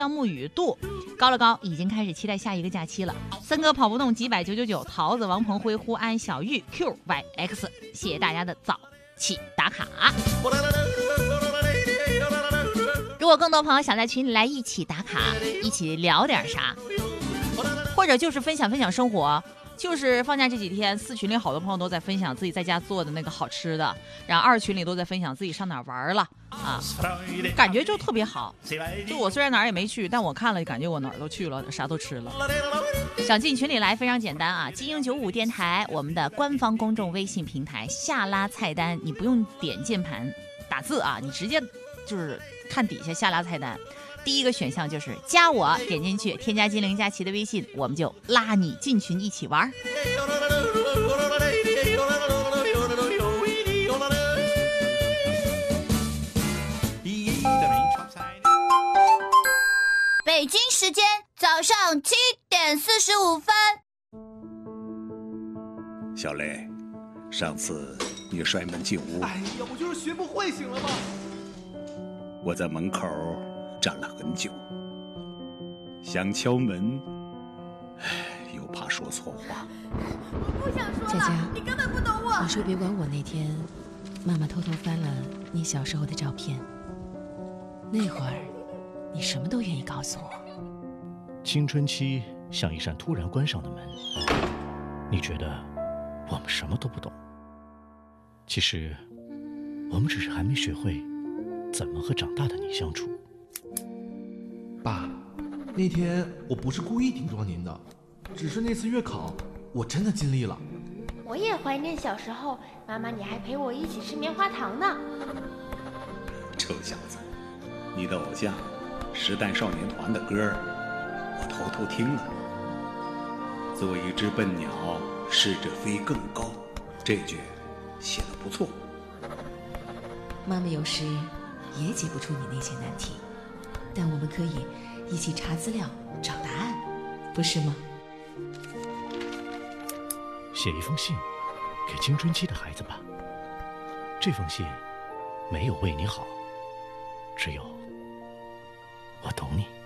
项目语度高了高，已经开始期待下一个假期了。森哥跑不动几百999，桃子、王鹏辉、呼安、小玉、QYX， 谢谢大家的早起打卡。如果更多朋友想在群里来一起打卡，一起聊点啥，或者就是分享分享生活。就是放假这几天，4群里好多朋友都在分享自己在家做的那个好吃的，然后2群里都在分享自己上哪儿玩了啊，感觉就特别好。就我虽然哪儿也没去，但我看了感觉我哪儿都去了，啥都吃了。想进群里来非常简单啊，金鹰95电台我们的官方公众微信平台下拉菜单，你不用点键盘打字啊，你直接就是看底下下拉菜单。第一个选项就是加我，点进去添加金陵佳琪的微信，我们就拉你进群一起玩。 北京时间早上7点45分。 小雷，上次你摔门进屋， 哎呀，我就是学不会，行了吗？ 我在门口站了很久，想敲门，又怕说错话。 我不想说了， 佳佳， 你根本不懂我。 你说别管我那天，妈妈偷偷翻了你小时候的照片，那会儿你什么都愿意告诉我。 青春期像一扇突然关上的门，你觉得我们什么都不懂，其实我们只是还没学会怎么和长大的你相处。 爸，那天我不是故意顶撞您的，只是那次月考我真的尽力了。 我也怀念小时候，妈妈你还陪我一起吃棉花糖呢。 臭小子，你的偶像时代少年团的歌我偷偷听了。做一只笨鸟，试着飞更高，这句写得不错。 妈妈有时也解不出你那些难题，但我们可以一起查资料找答案，不是吗？ 写一封信给青春期的孩子吧，这封信没有为你好，只有我懂你。